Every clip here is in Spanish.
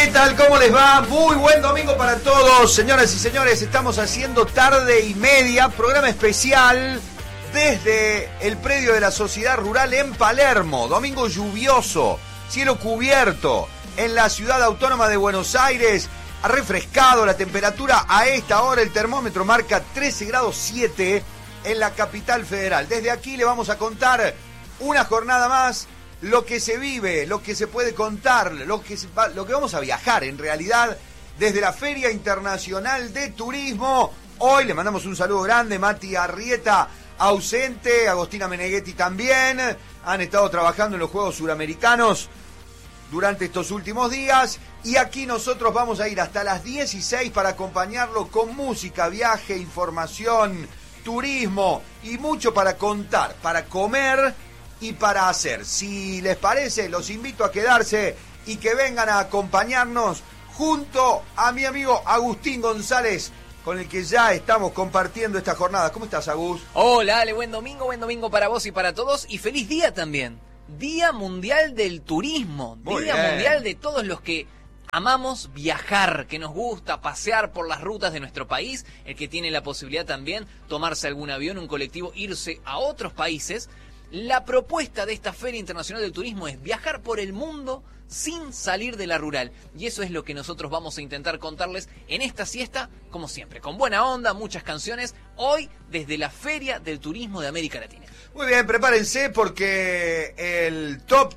¿Qué tal? ¿Cómo les va? Muy buen domingo para todos, señoras y señores. Estamos haciendo tarde y media, programa especial desde el predio de la Sociedad Rural en Palermo. Domingo lluvioso, cielo cubierto en la ciudad autónoma de Buenos Aires. Ha refrescado la temperatura a esta hora. El termómetro marca 13 grados 7 en la capital federal. Desde aquí le vamos a contar una jornada más. Lo que se vive, lo que se puede contar, lo que vamos a viajar en realidad desde la Feria Internacional de Turismo. Hoy le mandamos un saludo grande, Mati Arrieta ausente, Agostina Meneghetti también. Han estado trabajando en los Juegos Suramericanos durante estos últimos días. Y aquí nosotros vamos a ir hasta las 16 para acompañarlo con música, viaje, información, turismo y mucho para contar, para comer y para hacer. Si les parece, los invito a quedarse y que vengan a acompañarnos junto a mi amigo Agustín González, con el que ya estamos compartiendo esta jornada. ¿Cómo estás, Agus? Hola, Ale, buen domingo para vos y para todos. Y feliz día también. Día Mundial del Turismo. Día Mundial de todos los que amamos viajar, que nos gusta pasear por las rutas de nuestro país, el que tiene la posibilidad también tomarse algún avión, un colectivo, irse a otros países. La propuesta de esta Feria Internacional del Turismo es viajar por el mundo sin salir de la rural. Y eso es lo que nosotros vamos a intentar contarles en esta siesta, como siempre, con buena onda, muchas canciones, hoy desde la Feria del Turismo de América Latina. Muy bien, prepárense porque el top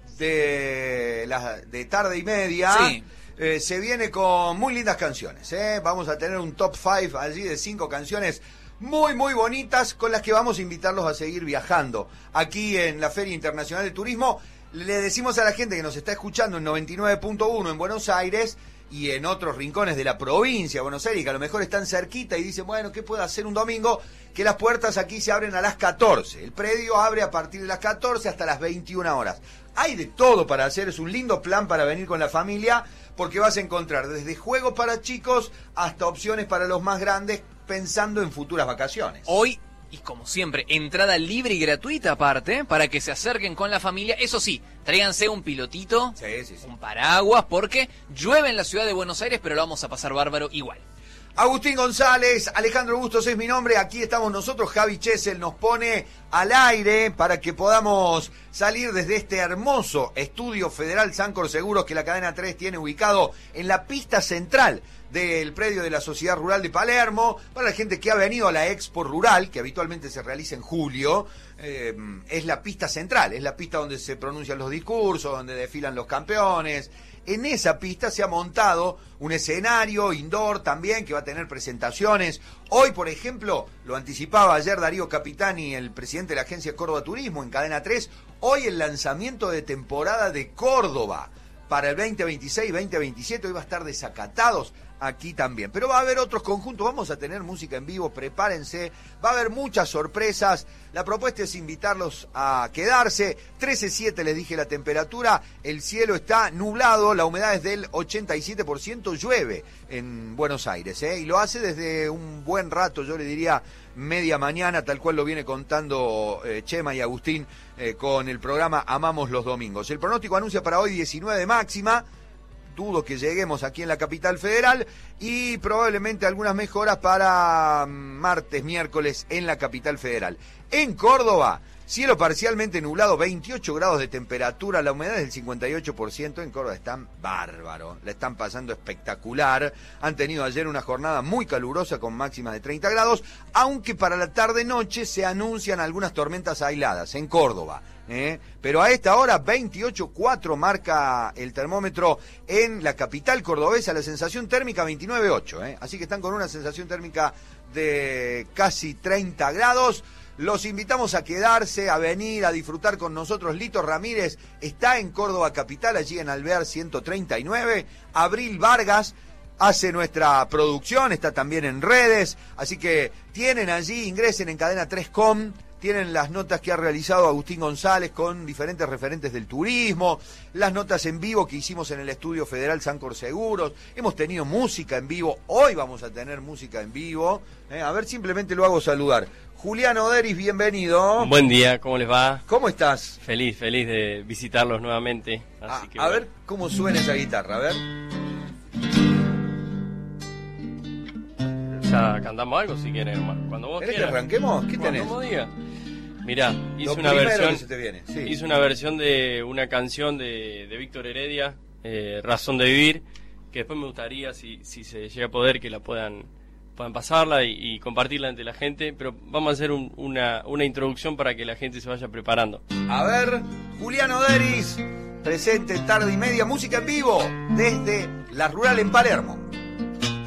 de tarde y media sí. Se viene con muy lindas canciones. Vamos a tener un top 5 allí de 5 canciones muy, muy bonitas con las que vamos a invitarlos a seguir viajando. Aquí en la Feria Internacional de Turismo le decimos a la gente que nos está escuchando en 99.1 en Buenos Aires y en otros rincones de la provincia de Buenos Aires, que a lo mejor están cerquita y dicen, bueno, ¿qué puedo hacer un domingo? Que las puertas aquí se abren a las 14. El predio abre a partir de las 14 hasta las 21 horas. Hay de todo para hacer, es un lindo plan para venir con la familia, porque vas a encontrar desde juegos para chicos hasta opciones para los más grandes, pensando en futuras vacaciones. Hoy, y como siempre, entrada libre y gratuita aparte, para que se acerquen con la familia. Eso sí, tráiganse un pilotito, sí. un paraguas, porque llueve en la ciudad de Buenos Aires, pero lo vamos a pasar bárbaro igual. Agustín González, Alejandro Bustos es mi nombre, aquí estamos nosotros, Javi Chesel nos pone al aire para que podamos salir desde este hermoso estudio federal Sancor Seguros que la cadena 3 tiene ubicado en la pista central del predio de la Sociedad Rural de Palermo. Para la gente que ha venido a la Expo Rural, que habitualmente se realiza en julio, es la pista central, es la pista donde se pronuncian los discursos, donde desfilan los campeones. En esa pista se ha montado un escenario indoor también que va a tener presentaciones. Hoy, por ejemplo, lo anticipaba ayer Darío Capitani, el presidente de la agencia Córdoba Turismo en Cadena 3, hoy el lanzamiento de temporada de Córdoba para el 2026-2027, hoy va a estar Desacatados aquí también. Pero va a haber otros conjuntos, vamos a tener música en vivo, prepárense, va a haber muchas sorpresas. La propuesta es invitarlos a quedarse. 13.7 les dije la temperatura, el cielo está nublado, la humedad es del 87%, llueve en Buenos Aires, y lo hace desde un buen rato, yo le diría media mañana, tal cual lo viene contando Chema y Agustín con el programa Amamos los Domingos. El pronóstico anuncia para hoy 19 de máxima, dudo que lleguemos aquí en la capital federal, y probablemente algunas mejoras para martes, miércoles en la capital federal. En Córdoba, cielo parcialmente nublado, 28 grados de temperatura, la humedad es del 58%, en Córdoba están bárbaros, la están pasando espectacular, han tenido ayer una jornada muy calurosa con máximas de 30 grados, aunque para la tarde-noche se anuncian algunas tormentas aisladas en Córdoba. Pero a esta hora 28.4 marca el termómetro en la capital cordobesa, la sensación térmica 29.8, así que están con una sensación térmica de casi 30 grados. Los invitamos a quedarse, a venir, a disfrutar con nosotros. Lito Ramírez está en Córdoba capital, allí en Alvear 139. Abril Vargas hace nuestra producción, está también en redes, así que tienen allí, ingresen en cadena3.com. Tienen las notas que ha realizado Agustín González con diferentes referentes del turismo, las notas en vivo que hicimos en el Estudio Federal Sancor Seguros, hemos tenido música en vivo, hoy vamos a tener música en vivo, a ver, simplemente lo hago saludar. Julián Oderis, bienvenido. Buen día, ¿cómo les va? ¿Cómo estás? Feliz de visitarlos nuevamente. Así que a ver cómo suena esa guitarra, a ver. ya cantamos algo si quieren, cuando vos ¿Querés quieras. que arranquemos? ¿Qué tenés? Cuando vos digas. Mirá, Lo primero que se te viene, sí. hice una versión de una canción de Víctor Heredia, Razón de Vivir, que después me gustaría, si se llega a poder, que la puedan pasarla y compartirla entre la gente, pero vamos a hacer una introducción para que la gente se vaya preparando. A ver, Juliano Deris, presente, tarde y media, música en vivo, desde La Rural en Palermo.